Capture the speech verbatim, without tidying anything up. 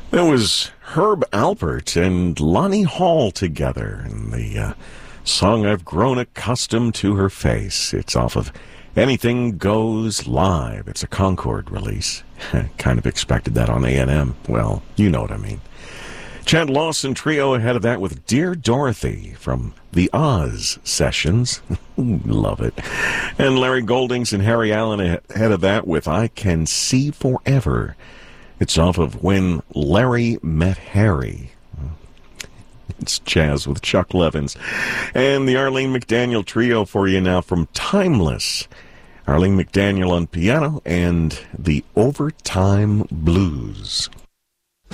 That was Herb Alpert and Lonnie Hall together in the uh, song I've Grown Accustomed to Her Face. It's off of Anything Goes Live. It's a Concord release. Kind of expected that on A and M. Well, you know what I mean. Chad Lawson Trio ahead of that with Dear Dorothy from the Oz Sessions. Love it. And Larry Goldings and Harry Allen ahead of that with I Can See Forever. It's off of When Larry Met Harry. It's jazz with Chuck Levins. And the Arlene McDaniel Trio for you now from Timeless. Arlene McDaniel on piano and the Overtime Blues.